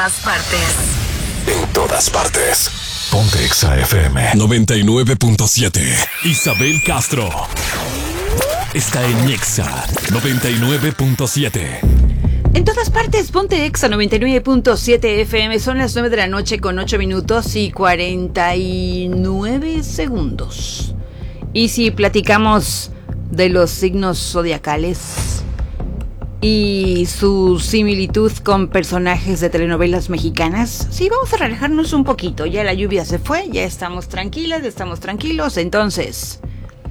todas partes. En todas partes. Ponte Exa FM 99.7. Isabel Castro está en Exa 99.7. En todas partes, ponte Exa 99.7 FM. Son las 9 de la noche con 8 minutos y 49 segundos. Y si platicamos de los signos zodiacales y su similitud con personajes de telenovelas mexicanas, sí, vamos a relajarnos un poquito. Ya la lluvia se fue, ya estamos tranquilas, estamos tranquilos. Entonces,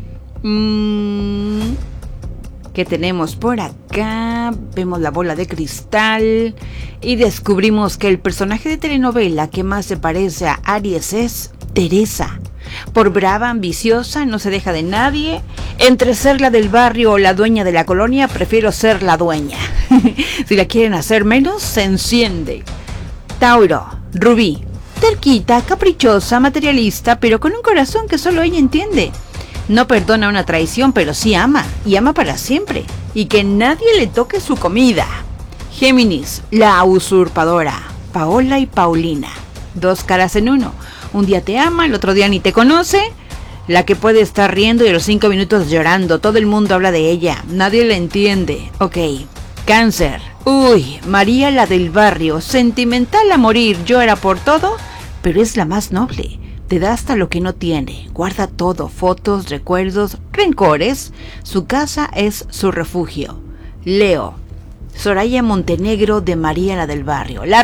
¿qué tenemos por acá? Vemos la bola de cristal y descubrimos que el personaje de telenovela que más se parece a Aries es Teresa. Por brava, ambiciosa, no se deja de nadie. Entre ser la del barrio o la dueña de la colonia, prefiero ser la dueña. Si la quieren hacer menos, se enciende. Tauro, Rubí, terquita, caprichosa, materialista, pero con un corazón que solo ella entiende. No perdona una traición, pero sí ama, y ama para siempre, y que nadie le toque su comida. Géminis, la usurpadora, Paola y Paulina, dos caras en uno. Un día te ama, el otro día ni te conoce. La que puede estar riendo y a los 5 minutos llorando. Todo el mundo habla de ella, nadie la entiende. Ok. Cáncer, uy, María la del barrio, sentimental a morir, llora por todo, pero es la más noble. Te da hasta lo que no tiene, guarda todo, fotos, recuerdos, rencores. Su casa es su refugio. Leo, Soraya Montenegro de María la del barrio, la